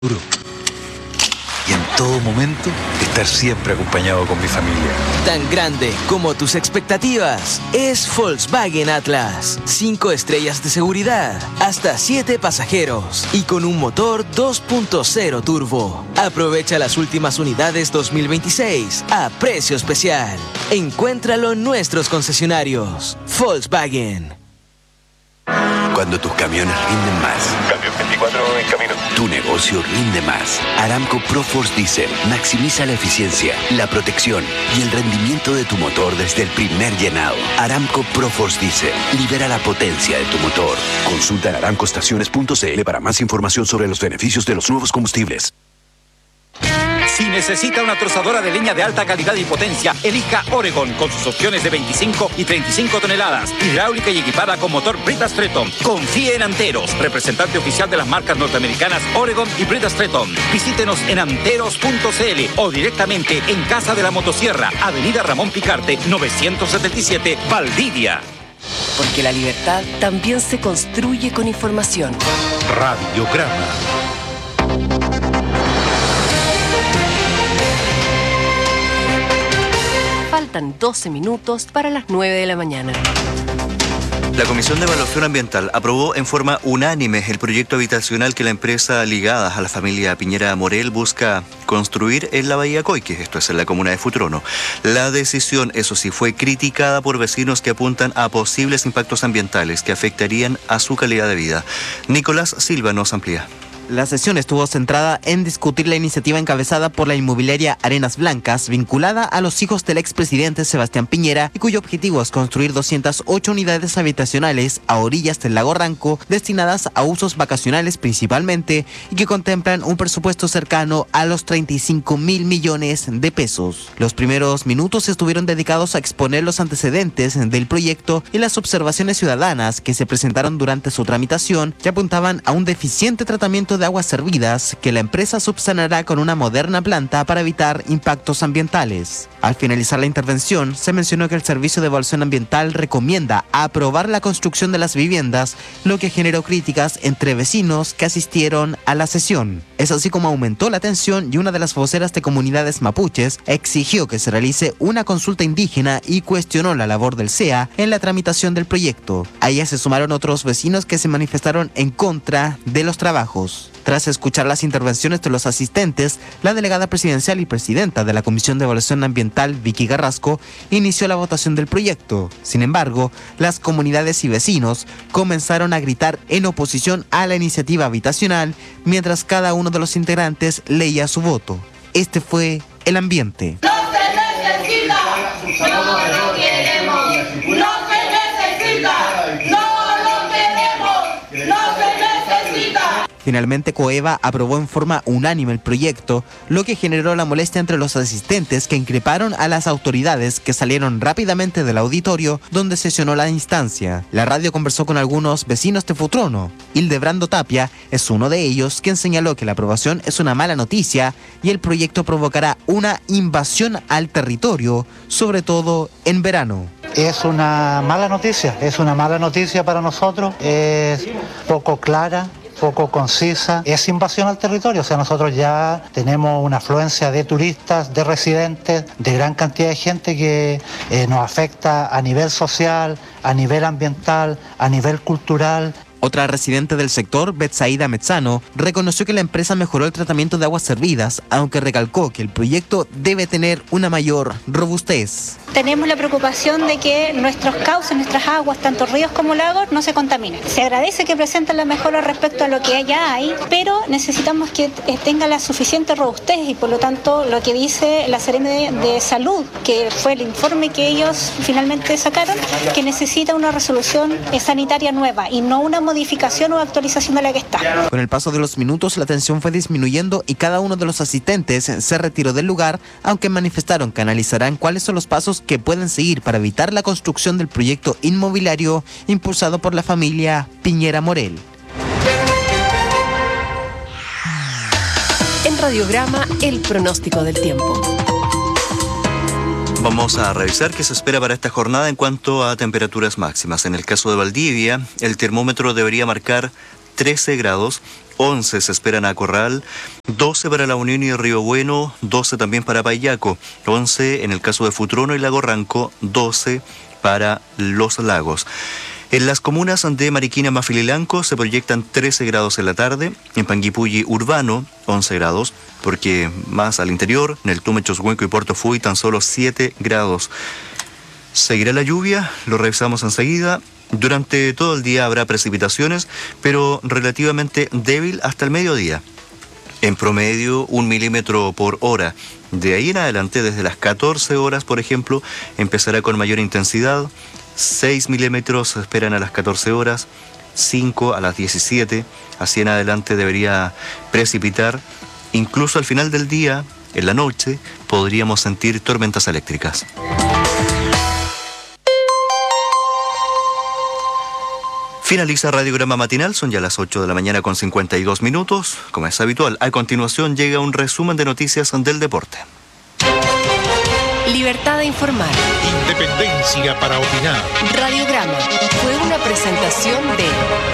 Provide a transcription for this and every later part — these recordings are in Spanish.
Y en todo momento, estar siempre acompañado con mi familia. Tan grande como tus expectativas es Volkswagen Atlas. 5 estrellas de seguridad, hasta 7 pasajeros y con un motor 2.0 turbo. Aprovecha las últimas unidades 2026 a precio especial. Encuéntralo en nuestros concesionarios. Volkswagen. Cuando tus camiones rinden más. Camión 24 en camino. Tu negocio rinde más. Aramco ProForce Diesel maximiza la eficiencia, la protección y el rendimiento de tu motor desde el primer llenado. Aramco ProForce Diesel libera la potencia de tu motor. Consulta en aramcoestaciones.cl para más información sobre los beneficios de los nuevos combustibles. Si necesita una trozadora de leña de alta calidad y potencia, elija Oregon con sus opciones de 25 y 35 toneladas, hidráulica y equipada con motor Brita Stretton. Confíe en Anteros, representante oficial de las marcas norteamericanas Oregon y Brita Stretton. Visítenos en anteros.cl o directamente en Casa de la Motosierra, Avenida Ramón Picarte, 977, Valdivia. Porque la libertad también se construye con información. Radiograma. Faltan 12 minutos para las 9 de la mañana. La Comisión de Evaluación Ambiental aprobó en forma unánime el proyecto habitacional que la empresa ligada a la familia Piñera Morel busca construir en la Bahía Coique, esto es en la comuna de Futrono. La decisión, eso sí, fue criticada por vecinos que apuntan a posibles impactos ambientales que afectarían a su calidad de vida. Nicolás Silva nos amplía. La sesión estuvo centrada en discutir la iniciativa encabezada por la inmobiliaria Arenas Blancas, vinculada a los hijos del expresidente Sebastián Piñera, y cuyo objetivo es construir 208 unidades habitacionales a orillas del lago Ranco, destinadas a usos vacacionales principalmente, y que contemplan un presupuesto cercano a los 35.000 millones de pesos. Los primeros minutos estuvieron dedicados a exponer los antecedentes del proyecto y las observaciones ciudadanas que se presentaron durante su tramitación, que apuntaban a un deficiente tratamiento de aguas servidas que la empresa subsanará con una moderna planta para evitar impactos ambientales. Al finalizar la intervención, se mencionó que el Servicio de Evaluación Ambiental recomienda aprobar la construcción de las viviendas, lo que generó críticas entre vecinos que asistieron a la sesión. Es así como aumentó la tensión y una de las voceras de comunidades mapuches exigió que se realice una consulta indígena y cuestionó la labor del CEA en la tramitación del proyecto. A ella se sumaron otros vecinos que se manifestaron en contra de los trabajos. Tras escuchar las intervenciones de los asistentes, la delegada presidencial y presidenta de la Comisión de Evaluación Ambiental, Vicky Garrasco, inició la votación del proyecto. Sin embargo, las comunidades y vecinos comenzaron a gritar en oposición a la iniciativa habitacional, mientras cada uno de los integrantes leía su voto. Este fue el ambiente. ¡No se necesita! ¡No lo queremos! ¡No se necesita! ¡No lo queremos! ¡No se necesita! Finalmente, COEVA aprobó en forma unánime el proyecto, lo que generó la molestia entre los asistentes que increparon a las autoridades que salieron rápidamente del auditorio donde sesionó la instancia. La radio conversó con algunos vecinos de Futrono. Hildebrando Tapia es uno de ellos, quien señaló que la aprobación es una mala noticia y el proyecto provocará una invasión al territorio, sobre todo en verano. Es una mala noticia para nosotros, es poco clara, poco concisa, es invasión al territorio. O sea, nosotros ya tenemos una afluencia de turistas, de residentes, de gran cantidad de gente que nos afecta a nivel social, a nivel ambiental, a nivel cultural. Otra residente del sector, Betsaida Mezzano, reconoció que la empresa mejoró el tratamiento de aguas servidas, aunque recalcó que el proyecto debe tener una mayor robustez. Tenemos la preocupación de que nuestros cauces, nuestras aguas, tanto ríos como lagos, no se contaminen. Se agradece que presenten la mejora respecto a lo que ya hay, pero necesitamos que tenga la suficiente robustez y por lo tanto lo que dice la Seremi de Salud, que fue el informe que ellos finalmente sacaron, que necesita una resolución sanitaria nueva y no una modificación o actualización de la que está. Con el paso de los minutos, la tensión fue disminuyendo y cada uno de los asistentes se retiró del lugar, aunque manifestaron que analizarán cuáles son los pasos que pueden seguir para evitar la construcción del proyecto inmobiliario impulsado por la familia Piñera Morel. En Radiograma, el pronóstico del tiempo. Vamos a revisar qué se espera para esta jornada en cuanto a temperaturas máximas. En el caso de Valdivia, el termómetro debería marcar 13 grados. 11 se esperan a Corral, 12 para La Unión y Río Bueno, 12 también para Payaco, 11 en el caso de Futrono y Lago Ranco, 12 para Los Lagos. En las comunas de Mariquina, Mafililanco se proyectan 13 grados en la tarde, en Panguipulli Urbano 11 grados, porque más al interior, en el Tume, Choshuenco y Puerto Fuy tan solo 7 grados. Seguirá la lluvia, lo revisamos enseguida. Durante todo el día habrá precipitaciones, pero relativamente débil hasta el mediodía. En promedio, 1 milímetro por hora. De ahí en adelante, desde las 14 horas, por ejemplo, empezará con mayor intensidad. 6 milímetros se esperan a las 14 horas, 5 a las 17. Así en adelante debería precipitar. Incluso al final del día, en la noche, podríamos sentir tormentas eléctricas. Finaliza Radiograma Matinal, son ya las 8 de la mañana con 52 minutos. Como es habitual, a continuación llega un resumen de noticias del deporte. Libertad de informar. Independencia para opinar. Radiograma fue una presentación de...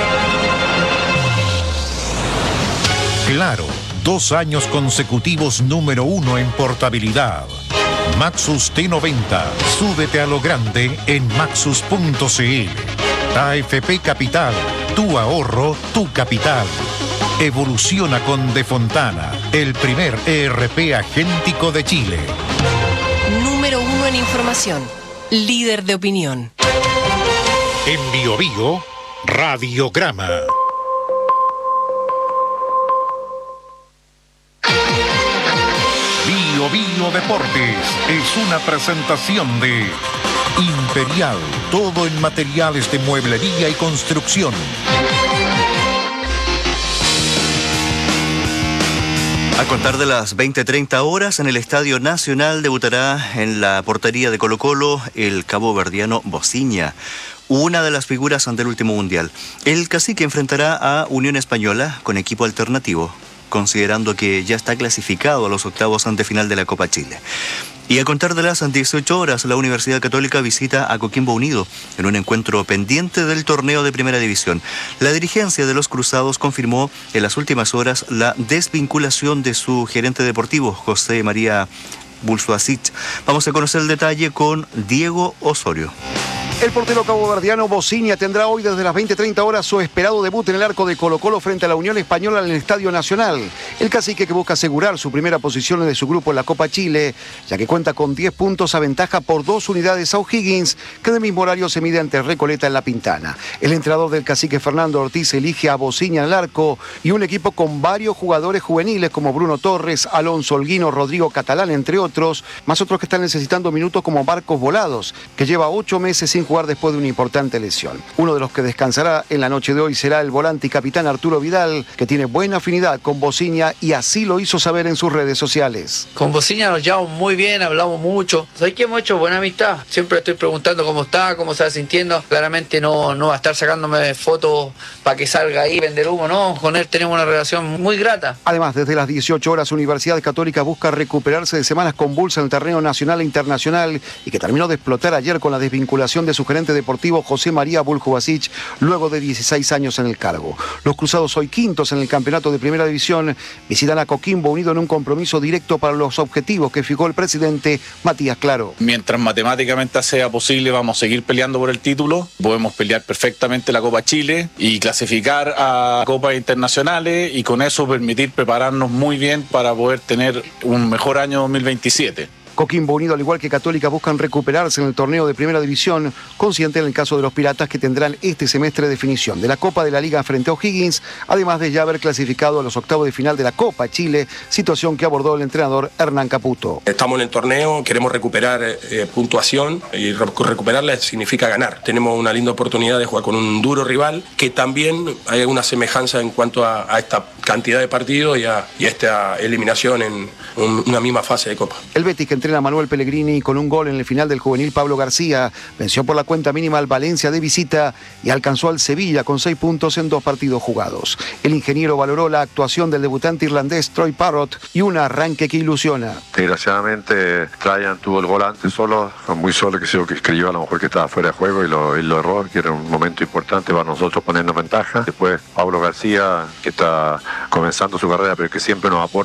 Claro, 2 años consecutivos número 1 en portabilidad. Maxus T90. Súbete a lo grande en maxus.cl. AFP Capital, tu ahorro, tu capital. Evoluciona con De Fontana, el primer ERP agéntico de Chile. Número 1 en información, líder de opinión. En Bio Bio, Radiograma. Bio Bio Deportes es una presentación de Imperial, todo en materiales de mueblería y construcción. A contar de las 20:30 horas, en el Estadio Nacional debutará en la portería de Colo-Colo el caboverdiano Bociña, una de las figuras del último mundial. El cacique enfrentará a Unión Española con equipo alternativo, considerando que ya está clasificado a los octavos de final de la Copa Chile. Y a contar de las 18 horas, la Universidad Católica visita a Coquimbo Unido en un encuentro pendiente del torneo de Primera División. La dirigencia de los Cruzados confirmó en las últimas horas la desvinculación de su gerente deportivo, José María Bulsuasich. Vamos a conocer el detalle con Diego Osorio. El portero caboverdiano Bociña tendrá hoy desde las 20:30 horas su esperado debut en el arco de Colo-Colo frente a la Unión Española en el Estadio Nacional. El cacique que busca asegurar su primera posición de su grupo en la Copa Chile, ya que cuenta con 10 puntos a ventaja por 2 unidades a O'Higgins, que del mismo horario se mide ante Recoleta en La Pintana. El entrenador del cacique Fernando Ortiz elige a Bociña en el arco y un equipo con varios jugadores juveniles como Bruno Torres, Alonso Holguino, Rodrigo Catalán, entre otros, más otros que están necesitando minutos como Marcos Volados, que lleva 8 meses sin jugar después de una importante lesión. Uno de los que descansará en la noche de hoy será el volante y capitán Arturo Vidal, que tiene buena afinidad con Bociña y así lo hizo saber en sus redes sociales. Con Bociña nos llevamos muy bien, hablamos mucho. Sabes que hemos hecho buena amistad. Siempre estoy preguntando cómo está, cómo se está sintiendo. Claramente no va a estar sacándome fotos para que salga ahí, vender humo, no. Con él tenemos una relación muy grata. Además, desde las 18 horas, Universidad Católica busca recuperarse de semanas convulsas en el terreno nacional e internacional y que terminó de explotar ayer con la desvinculación de su gerente deportivo José María Buljubacic luego de 16 años en el cargo. Los Cruzados, hoy quintos en el campeonato de Primera División, visitan a Coquimbo Unido en un compromiso directo para los objetivos que fijó el presidente Matías Claro. Mientras matemáticamente sea posible, vamos a seguir peleando por el título. Podemos pelear perfectamente la Copa Chile y clasificar a copas internacionales y con eso permitir prepararnos muy bien para poder tener un mejor año 2027. Coquimbo Unido, al igual que Católica, buscan recuperarse en el torneo de Primera División, consciente en el caso de los Piratas que tendrán este semestre definición de la Copa de la Liga frente a O'Higgins, además de ya haber clasificado a los octavos de final de la Copa Chile, situación que abordó el entrenador Hernán Caputo. Estamos en el torneo, queremos recuperar puntuación y recuperarla significa ganar. Tenemos una linda oportunidad de jugar con un duro rival que también hay alguna semejanza en cuanto a esta cantidad de partidos y a esta eliminación en una misma fase de Copa. El Betis, que entrena Manuel Pellegrini con un gol en el final del juvenil Pablo García. Venció por la cuenta mínima al Valencia de visita y alcanzó al Sevilla con 6 puntos en 2 partidos jugados. El ingeniero valoró la actuación del debutante irlandés Troy Parrott y un arranque que ilusiona. Desgraciadamente Ryan tuvo el volante solo, muy solo, que creyó a lo mejor que estaba fuera de juego y lo erró, que era un momento importante para nosotros ponernos ventaja. Después Pablo García, que está comenzando su carrera pero que siempre nos aporta